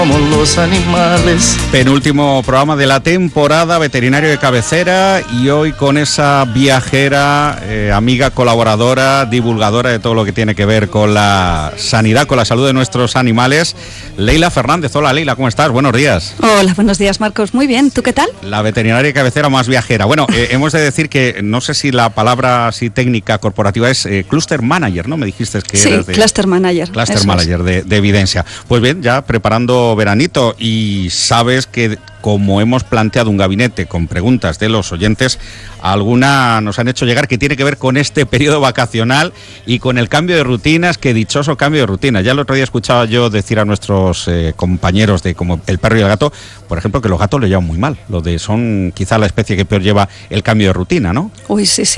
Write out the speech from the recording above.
Como los animales. Penúltimo programa de la temporada, veterinario de cabecera, y hoy con esa viajera, amiga, colaboradora, divulgadora de todo lo que tiene que ver con la sanidad, con la salud de nuestros animales, Leila Fernández. Hola Leila, ¿cómo estás? Buenos días. Hola, buenos días Marcos, muy bien, ¿tú qué tal? La veterinaria de cabecera más viajera. Bueno, hemos de decir que, no sé si la palabra así técnica corporativa es Cluster Manager, ¿no? Me dijiste que sí, eres de... Cluster Manager. Cluster Manager de Evidensia. Pues bien, ya preparando veranito, y sabes que como hemos planteado un gabinete con preguntas de los oyentes, alguna nos han hecho llegar que tiene que ver con este periodo vacacional y con el cambio de rutinas, que dichoso cambio de rutina. Ya el otro día escuchaba yo decir a nuestros compañeros de como el perro y el gato, por ejemplo, que los gatos lo llevan muy mal, son quizá la especie que peor lleva el cambio de rutina, ¿no? Uy, sí,